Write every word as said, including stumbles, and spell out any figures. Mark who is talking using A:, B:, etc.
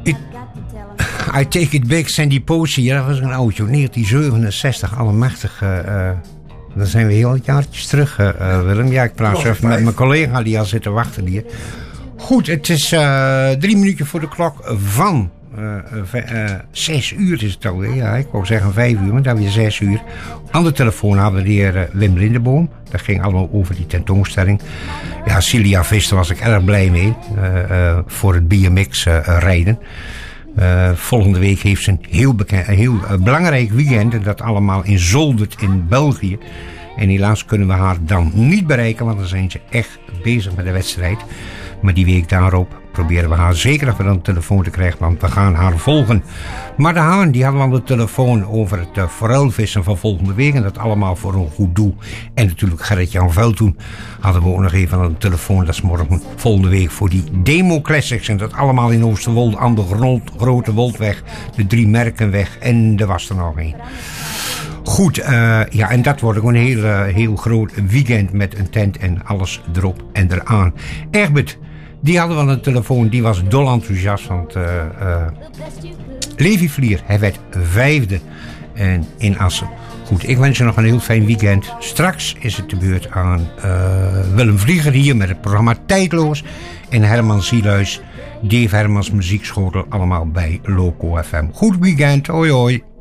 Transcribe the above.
A: I Take It Back, Sandy Posey, dat was een oudje, negentien zevenenzestig, allemachtig. Uh, uh, dan zijn we heel het jaartjes terug, uh, uh, Willem. Ja, ik praat zo even met mijn collega die al zit te wachten hier. Goed, het is uh, drie minuutjes voor de klok van uh, uh, uh, zes uur is het alweer. Ja, ik wou zeggen vijf uur, maar dan weer zes uur. Aan de telefoon hadden we de heer uh, Wim Lindeboom. Dat ging allemaal over die tentoonstelling. Ja, Cilia Vista was ik erg blij mee uh, uh, voor het B M X uh, rijden. Uh, volgende week heeft ze een heel, bekend, een heel uh, belangrijk weekend. En dat allemaal in Zolder in België. En helaas kunnen we haar dan niet bereiken, want dan zijn ze echt bezig met de wedstrijd. Maar die week daarop proberen we haar zeker nog weer aan de telefoon te krijgen, want we gaan haar volgen. Maar de Haan, die hadden we aan de telefoon over het uh, forelvissen van volgende week. En dat allemaal voor een goed doel. En natuurlijk Gerrit-Jan Veldhoen hadden we ook nog even aan de telefoon. Dat is morgen volgende week voor die Demo Classics. En dat allemaal in Oosterwolde aan de grond, Grote Woldweg, de Drie Merkenweg en er was er nog een. Goed, uh, ja, en dat wordt ook een heel, uh, heel groot weekend met een tent en alles erop en eraan. Egbert, die hadden we aan de telefoon, die was dol enthousiast, want uh, uh, Levi Vlier, hij werd vijfde en in Assen. Goed, ik wens je nog een heel fijn weekend. Straks is het de beurt aan uh, Willem Vlieger hier met het programma Tijdloos. En Herman Zieluis, Dave Hermans Muziekschotel, allemaal bij Loco F M. Goed weekend, hoi hoi.